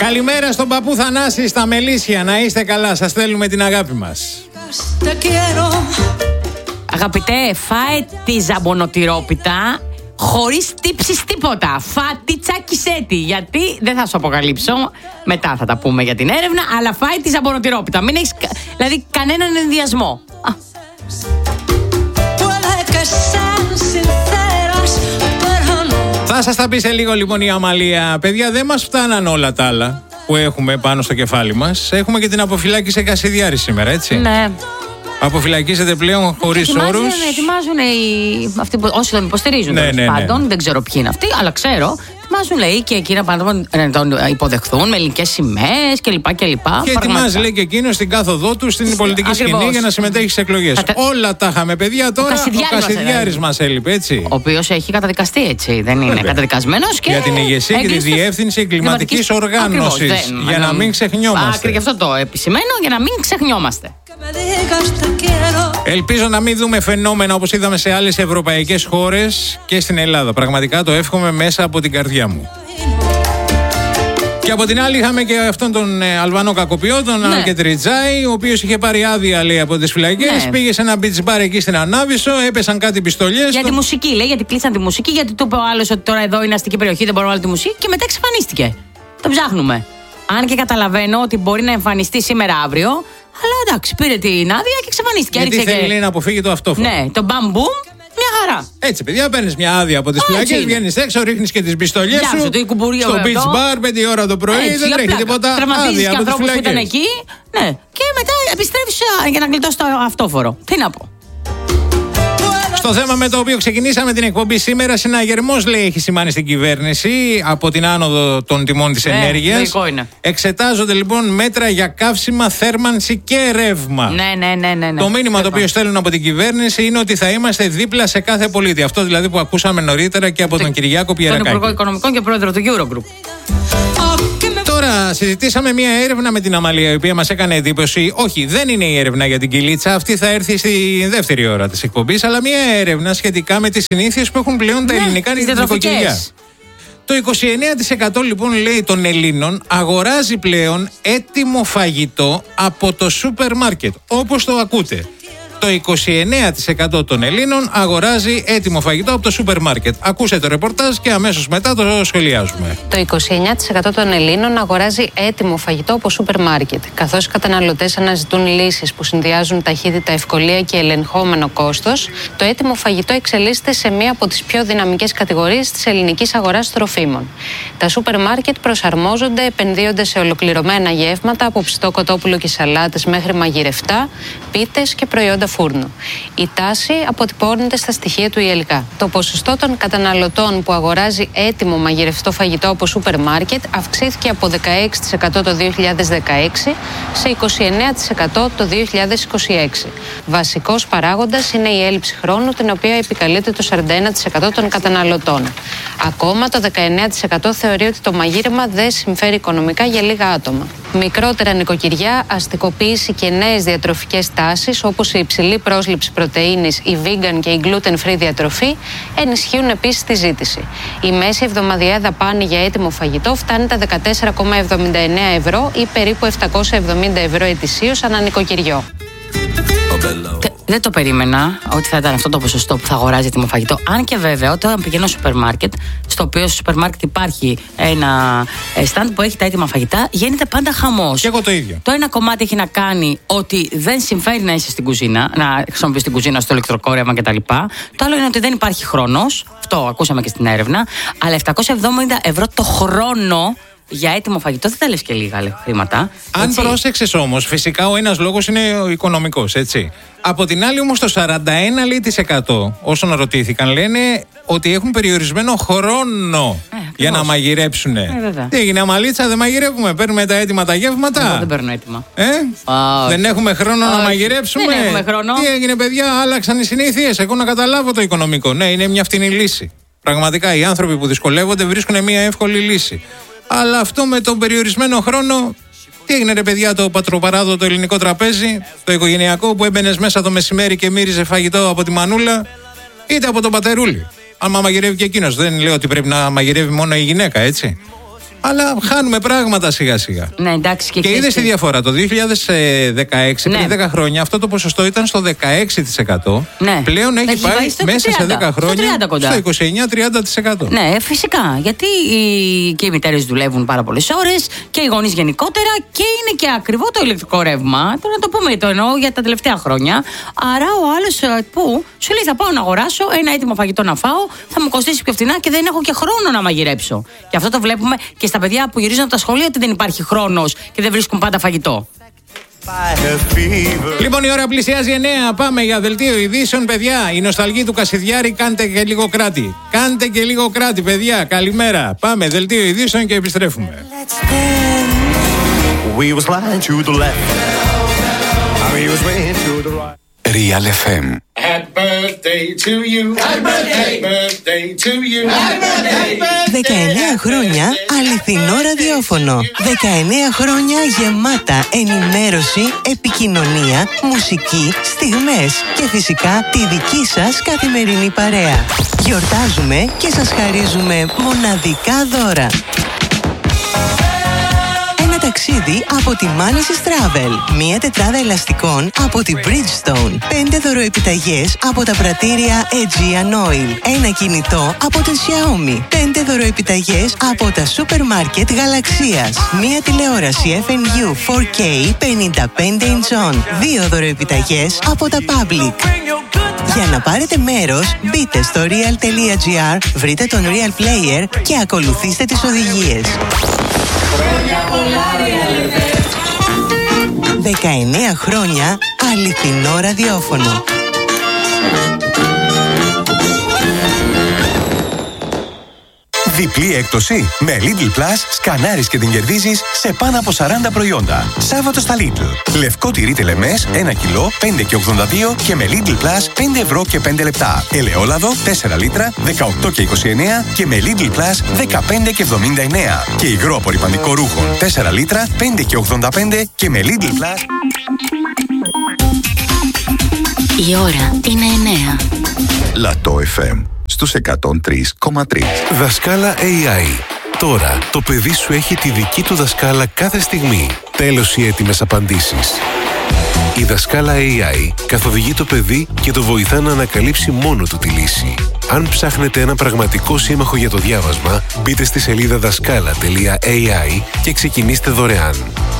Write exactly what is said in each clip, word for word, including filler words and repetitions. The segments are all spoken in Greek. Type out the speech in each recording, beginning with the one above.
Καλημέρα στον παππού Θανάση στα Μελίσια. Να είστε καλά, σας στέλνουμε την αγάπη μας. Αγαπητέ, φάε τη ζαμπονοτυρόπιτα χωρίς τύψεις τίποτα. Φάτη, τσάκισέ τη. Γιατί δεν θα σου αποκαλύψω. Μετά θα τα πούμε για την έρευνα. Αλλά φάε τη ζαμπονοτυρόπιτα. Μην έχεις δηλαδή κανέναν ενδιασμό. Α. Θα σας τα πει σε λίγο λοιπόν η Αμαλία. Παιδιά, δεν μας φτάναν όλα τα άλλα που έχουμε πάνω στο κεφάλι μας. Έχουμε και την αποφυλάκηση Κασιδιάρη σήμερα, έτσι. Ναι. Αποφυλακίζεται πλέον χωρίς όρους. Ετοιμάζουν οι, αυτοί που, όσοι τον υποστηρίζουν, ναι, ναι, πάντων. Ναι. Δεν ξέρω ποιοι είναι αυτοί, αλλά ξέρω. Ετοιμάζουν, λέει, και εκείνα πάνω να τον υποδεχθούν με ελληνικές σημαίες κλπ. Και, και, και ετοιμάζει, λέει, και εκείνο στην κάθοδό του στην πολιτική Ακριβώς. σκηνή για να συμμετέχει σε εκλογές. Τα... Όλα τα είχαμε, παιδιά. Τώρα ο Κασιδιάρης μας έλειπε, έτσι. Ο οποίος έχει καταδικαστεί, έτσι. Δεν είναι Βέβαια. καταδικασμένος. Και για την ηγεσία και τη διεύθυνση εγκληματικής οργάνωσης. Για να μην ξεχνιόμαστε. Άκρη, γι' αυτό το επισημαίνω, για να μην ξεχνιόμαστε. Ελπίζω να μην δούμε φαινόμενα όπως είδαμε σε άλλες ευρωπαϊκές χώρες και στην Ελλάδα. Πραγματικά το εύχομαι μέσα από την καρδιά μου. Και από την άλλη είχαμε και αυτόν τον ε, Αλβανό κακοποιό, τον ναι. Αλκετριτζάη, ο οποίος είχε πάρει άδεια, λέει, από τις φυλακές. Ναι. Πήγε σε ένα beach bar εκεί στην Ανάβησο, έπεσαν κάτι πιστολιές. Για το... τη μουσική, λέει, γιατί κλείσαν τη μουσική, γιατί του είπε ο άλλος ότι τώρα εδώ είναι αστική περιοχή, δεν μπορούμε να βάλουμε τη μουσική, και μετά εξαφανίστηκε. Το ψάχνουμε. Αν και καταλαβαίνω ότι μπορεί να εμφανιστεί σήμερα αύριο, αλλά εντάξει, πήρε την άδεια και εξαφανίστηκε. Γιατί Έριξε θέλει και... να αποφύγει το αυτόφορο. Ναι, το μπαμπουμ. Μια χαρά. Έτσι, παιδιά, παίρνεις μια άδεια από τις φυλακές, βγαίνεις έξω, ρίχνεις και τις πιστολιές σου. Στο beach bar, πέντε ώρα το πρωί, έτσι, δεν τρέχει τίποτα. Τραυματίζεις και ανθρώπους που ήταν εκεί. Ναι. Και μετά επιστρέφεις για να γλιτώσεις το αυτόφορο. Τι να πω. Στο θέμα με το οποίο ξεκινήσαμε την εκπομπή σήμερα, συναγερμός, λέει, έχει σημάνει στην κυβέρνηση από την άνοδο των τιμών της ε, ενέργειας. Εξετάζονται λοιπόν μέτρα για καύσιμα, θέρμανση και ρεύμα. Ναι, ναι, ναι, ναι, ναι. Το μήνυμα Ρεύμα. το οποίο στέλνουν από την κυβέρνηση είναι ότι θα είμαστε δίπλα σε κάθε πολίτη. Αυτό δηλαδή που ακούσαμε νωρίτερα και από το, τον Κυριάκο Πιερακάκη. Τον Υπουργό Οικονομικών και πρόεδρο του Eurogroup. Τώρα συζητήσαμε μια έρευνα με την Αμαλία, η οποία μας έκανε εντύπωση. Όχι, δεν είναι η έρευνα για την Κιλίτσα, αυτή θα έρθει στη δεύτερη ώρα της εκπομπής, αλλά μια έρευνα σχετικά με τις συνήθειες που έχουν πλέον τα ναι, ελληνικά νοικοκυριά. Το είκοσι εννέα τοις εκατό λοιπόν, λέει, των Ελλήνων αγοράζει πλέον έτοιμο φαγητό από το σούπερ μάρκετ, όπως το ακούτε. Το είκοσι εννέα τοις εκατό των Ελλήνων αγοράζει έτοιμο φαγητό από το σούπερ μάρκετ. Ακούσε το ρεπορτάζ και αμέσως μετά το σχολιάζουμε. Το είκοσι εννέα τοις εκατό των Ελλήνων αγοράζει έτοιμο φαγητό από σούπερ μάρκετ. Καθώς οι καταναλωτές αναζητούν λύσεις που συνδυάζουν ταχύτητα, ευκολία και ελεγχόμενο κόστος, το έτοιμο φαγητό εξελίσσεται σε μία από τις πιο δυναμικές κατηγορίες της ελληνικής αγοράς τροφίμων. Τα σούπερ μάρκετ προσαρμόζονται επενδύοντας σε ολοκληρωμένα γεύματα από ψητό κοτόπουλο και σαλάτες μέχρι μαγειρευτά, πίτες και προϊόντα φούρνου. Η τάση αποτυπώνεται στα στοιχεία του ΙΕΛΚΑ. Το ποσοστό των καταναλωτών που αγοράζει έτοιμο μαγειρευτό φαγητό από σούπερ μάρκετ αυξήθηκε από δεκαέξι τοις εκατό το δύο χιλιάδες δεκαέξι σε είκοσι εννέα τοις εκατό το δύο χιλιάδες είκοσι έξι. Βασικός παράγοντας είναι η έλλειψη χρόνου, την οποία επικαλείται το σαράντα ένα τοις εκατό των καταναλωτών. Ακόμα το δεκαεννέα τοις εκατό θεωρεί ότι το μαγείρεμα δεν συμφέρει οικονομικά για λίγα άτομα. Μικρότερα νοικοκυριά, αστικοποίηση και νέες διατροφικές τάσεις, όπως η υψηλή πρόσληψη πρωτεΐνης, η vegan και η gluten-free διατροφή, ενισχύουν επίσης τη ζήτηση. Η μέση εβδομαδιαία δαπάνη για έτοιμο φαγητό φτάνει τα δεκατέσσερα κόμμα εβδομήντα εννέα ευρώ ή περίπου επτακόσια εβδομήντα ευρώ ετησίως ανά νοικοκυριό. Δεν το περίμενα ότι θα ήταν αυτό το ποσοστό που θα αγοράζει έτοιμο φαγητό. Αν και βέβαια όταν πηγαίνω στο σούπερ μάρκετ, στο οποίο στο σούπερ μάρκετ υπάρχει ένα stand που έχει τα έτοιμα φαγητά, γίνεται πάντα χαμός. Και εγώ το ίδιο. Το ένα κομμάτι έχει να κάνει ότι δεν συμφέρει να είσαι στην κουζίνα, να χρησιμοποιείς την κουζίνα στο ηλεκτροκόρευμα κτλ. Το άλλο είναι ότι δεν υπάρχει χρόνος. Αυτό ακούσαμε και στην έρευνα. Αλλά επτακόσια εβδομήντα ευρώ το χρόνο για έτοιμο φαγητό δεν τα λες και λίγα χρήματα. Αν πρόσεξες όμως, φυσικά ο ένας λόγος είναι ο οικονομικός, έτσι. Από την άλλη όμως το σαράντα ένα τοις εκατό όσων ρωτήθηκαν λένε ότι έχουν περιορισμένο χρόνο ε, για να μαγειρέψουν. Ε, Τι έγινε, αμαλίτσα, δεν μαγειρεύουμε, παίρνουμε τα έτοιμα τα γεύματα. Εγώ δεν παίρνω έτοιμα. Ε? Oh, δεν έχουμε χρόνο oh, να μαγειρέψουμε. Δεν έχουμε χρόνο. Τι έγινε, παιδιά, άλλαξαν οι συνήθειες. Εγώ να καταλάβω το οικονομικό. Ναι, είναι μια φτηνή λύση. Πραγματικά οι άνθρωποι που δυσκολεύονται βρίσκουν μια εύκολη λύση. Αλλά αυτό με τον περιορισμένο χρόνο, τι έγινε, ρε παιδιά, το πατροπαράδοτο ελληνικό τραπέζι, το οικογενειακό που έμπαινες μέσα το μεσημέρι και μύριζε φαγητό από τη μανούλα, είτε από τον πατερούλη. Αν μαγειρεύει και εκείνος, δεν λέω ότι πρέπει να μαγειρεύει μόνο η γυναίκα, έτσι. Αλλά χάνουμε πράγματα σιγά σιγά. Ναι, εντάξει, και και είδε τη διαφορά. Το δύο χιλιάδες δεκαέξι, ναι. πριν δέκα χρόνια, αυτό το ποσοστό ήταν στο δεκαέξι τοις εκατό. Ναι. Πλέον έχει, έχει πάει μέσα σε δέκα χρόνια στο, στο είκοσι εννέα με τριάντα τοις εκατό. Ναι, φυσικά. Γιατί οι, και οι μητέρες δουλεύουν πάρα πολλές ώρες και οι γονείς γενικότερα και είναι και ακριβό το ηλεκτρικό ρεύμα. Τώρα να το πούμε, το εννοώ για τα τελευταία χρόνια. Άρα ο άλλος που σου λέει θα πάω να αγοράσω ένα έτοιμο φαγητό να φάω, θα μου κοστίσει πιο φθηνά και δεν έχω και χρόνο να μαγειρέψω. Και αυτό το βλέπουμε και στα παιδιά που γυρίζουν από τα σχολεία, ότι δεν υπάρχει χρόνος και δεν βρίσκουν πάντα φαγητό. Λοιπόν, η ώρα πλησιάζει εννέα. Πάμε για δελτίο ειδήσεων, παιδιά. Η νοσταλγή του Κασιδιάρη, κάντε και λίγο κράτη. Κάντε και λίγο κράτη, παιδιά. Καλημέρα. Πάμε, δελτίο ειδήσεων και επιστρέφουμε. Real εφ εμ. Happy birthday to you. Happy birthday. Happy birthday to you. Happy birthday. δεκαεννέα χρόνια αληθινό ραδιόφωνο. δεκαεννέα χρόνια γεμάτα ενημέρωση, επικοινωνία, μουσική, στιγμές και φυσικά τη δική σας καθημερινή παρέα. Γιορτάζουμε και σας χαρίζουμε μοναδικά δώρα. Ταξίδι από τη Manasis Travel. Μία τετράδα ελαστικών από τη Bridgestone. Πέντε δωροεπιταγές από τα πρατήρια Aegean Oil. Ένα κινητό από την Xiaomi. Πέντε δωροεπιταγές από τα σούπερ μάρκετ Γαλαξίας. Μία τηλεόραση εφ εν γιου φορ κέι πενήντα πέντε ιντσών. Δύο δωροεπιταγές από τα Public. Για να πάρετε μέρος, μπείτε στο real τελεία gr, βρείτε τον Real Player και ακολουθήστε τις οδηγίες. δεκαεννέα χρόνια αληθινό ραδιόφωνο. Διπλή έκπτωση. Με Lidl Plus σκανάρεις και την κερδίζεις σε πάνω από σαράντα προϊόντα. Σάββατο στα Lidl. Λευκό τυρί τελεμές ένα κιλό πέντε και ογδόντα δύο και με Lidl Plus πέντε ευρώ και πέντε λεπτά. Ελαιόλαδο τέσσερα λίτρα δεκαοκτώ και είκοσι εννέα και με Lidl Plus δεκαπέντε και εβδομήντα εννέα. Και υγρό απορρυπαντικό ρούχο τέσσερα λίτρα πέντε και ογδόντα πέντε και με Lidl Plus. Η ώρα είναι εννέα. Λατό εφ εμ στους εκατόν τρία κόμμα τρία. Δασκάλα έι άι. Τώρα το παιδί σου έχει τη δική του δασκάλα κάθε στιγμή. Τέλος οι έτοιμες απαντήσεις. Η δασκάλα έι άι καθοδηγεί το παιδί και το βοηθά να ανακαλύψει μόνο του τη λύση. Αν ψάχνετε ένα πραγματικό σύμμαχο για το διάβασμα, μπείτε στη σελίδα δασκάλα τελεία έι άι και ξεκινήστε δωρεάν.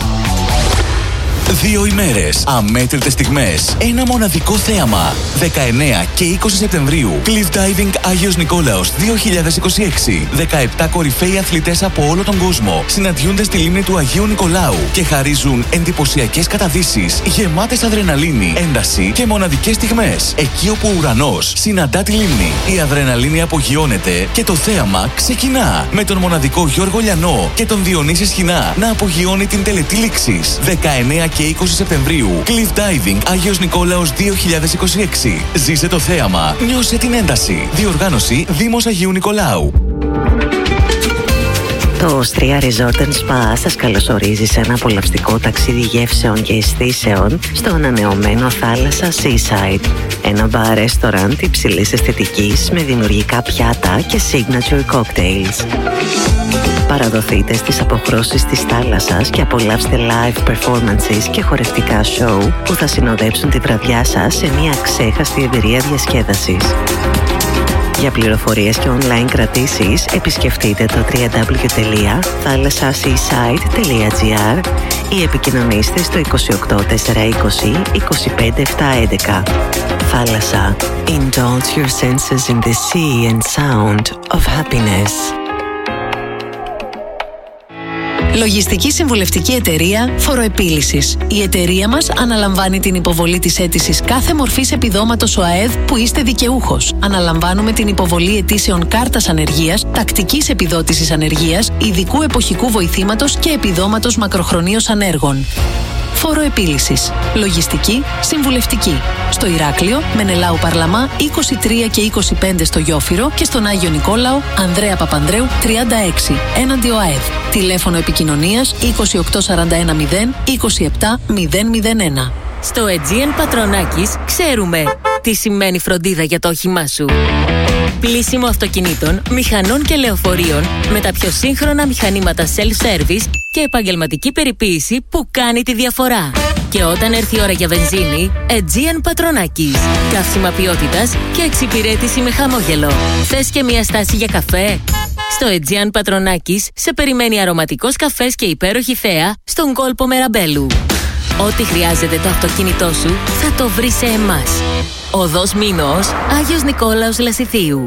Δύο ημέρες, αμέτρητες στιγμές, ένα μοναδικό θέαμα. δεκαεννέα και είκοσι Σεπτεμβρίου, Cliff Diving Άγιος Νικόλαος δύο χιλιάδες είκοσι έξι. δεκαεπτά κορυφαίοι αθλητές από όλο τον κόσμο συναντιούνται στη λίμνη του Αγίου Νικολάου και χαρίζουν εντυπωσιακές καταδύσεις, γεμάτες αδρεναλίνη, ένταση και μοναδικές στιγμές. Εκεί όπου ο ουρανός συναντά τη λίμνη, η αδρεναλίνη απογειώνεται και το θέαμα ξεκινά. Με τον μοναδικό Γιώργο Λιανό και τον Διονύση Σχοινά να απογειώνει την τελετή λήξης. δεκαεννέα και είκοσι Σεπτεμβρίου, Cliff Diving Άγιος Νικόλαος δύο χιλιάδες είκοσι έξι. Ζήσε το θέαμα, νιώσε την ένταση. Διοργάνωση Δήμος Αγίου Νικολάου. Το Οστρία Resort and Spa σας καλωσορίζει σε ένα απολαυστικό ταξίδι γεύσεων και αισθήσεων στο ανανεωμένο θάλασσα Seaside. Ένα μπαρ ρεστοράντ υψηλής αισθητικής με δημιουργικά πιάτα και signature cocktails. Παραδοθείτε στις αποχρώσεις της θάλασσας και απολαύστε live performances και χορευτικά show που θα συνοδέψουν τη βραδιά σας σε μια ξέχαστη εμπειρία διασκέδασης. Για πληροφορίες και online κρατήσεις επισκεφτείτε το double-u double-u double-u τελεία θάλασσασseaside τελεία gr ή επικοινωνήστε στο είκοσι οκτώ τετρακόσια είκοσι είκοσι πέντε επτακόσια έντεκα. Θάλασσα. Indulge your senses in the sea and sound of happiness. Λογιστική συμβουλευτική εταιρεία Φοροεπίλυσης. Η εταιρεία μας αναλαμβάνει την υποβολή της αίτησης κάθε μορφής επιδόματος ΟΑΕΔ που είστε δικαιούχος. Αναλαμβάνουμε την υποβολή αιτήσεων κάρτας ανεργίας, τακτικής επιδότησης ανεργίας, ειδικού εποχικού βοηθήματος και επιδόματος μακροχρονίως ανέργων. Φοροεπίλυσης. Λογιστική, συμβουλευτική. Στο Ηράκλειο, Μενελάου Παρλαμά είκοσι τρία και είκοσι πέντε στο Γιόφυρο και στον Άγιο Νικόλαο, Ανδρέα Παπανδρέου τριάντα έξι, έναντι ΟΑΕΔ. Τηλέφωνο επικοινωνίας είκοσι οκτώ σαράντα ένα μηδέν είκοσι επτά μηδέν μηδέν ένα. Στο Aegean Πατρονάκης ξέρουμε τι σημαίνει φροντίδα για το όχημά σου. Πλύσιμο αυτοκινήτων, μηχανών και λεωφορείων με τα πιο σύγχρονα μηχανήματα self-service και επαγγελματική περιποίηση που κάνει τη διαφορά. Και όταν έρθει η ώρα για βενζίνη, Aegean Patronakis. Καύσιμα ποιότητας και εξυπηρέτηση με χαμόγελο. Θες και μια στάση για καφέ? Στο Aegean Patronakis σε περιμένει αρωματικός καφές και υπέροχη θέα στον κόλπο Μεραμπέλου. Ό,τι χρειάζεται το αυτοκίνητό σου θα το βρει σε εμάς. Οδός Μήνος, Άγιος Νικόλαος Λασιθίου.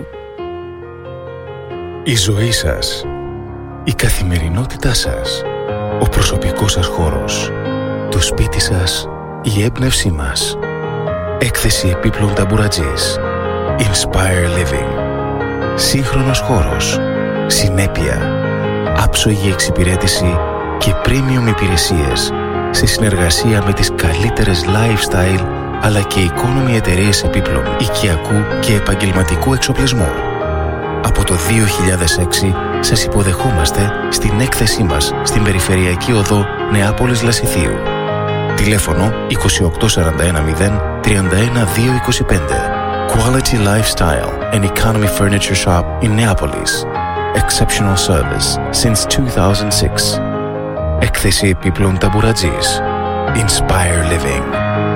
Η ζωή σας, η καθημερινότητά σας, ο προσωπικός σας χώρος, το σπίτι σας, η έμπνευσή μας. Έκθεση επίπλων ταμπουρατζής. Inspire Living. Σύγχρονος χώρος, συνέπεια, άψογη εξυπηρέτηση και premium υπηρεσίες σε συνεργασία με τις καλύτερες lifestyle αλλά και economy εταιρείες επίπλων οικιακού και επαγγελματικού εξοπλισμού. Από το δύο χιλιάδες έξι σας υποδεχόμαστε στην έκθεσή μας στην Περιφερειακή Οδό Νεάπολης Λασιθίου. Τηλέφωνο είκοσι οκτώ σαράντα ένα μηδέν τριάντα ένα δύο είκοσι πέντε. Quality Lifestyle and Economy Furniture Shop in Neapolis. Exceptional service since two thousand six. Έκθεση επίπλων ταμπουρατζής. Inspire Living.